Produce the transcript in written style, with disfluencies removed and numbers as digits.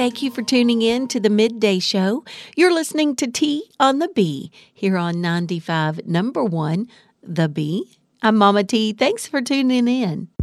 thank you for tuning in to the Midday Show. You're listening to T on the B here on 95.1 The B. I'm Mama T. Thanks for tuning in.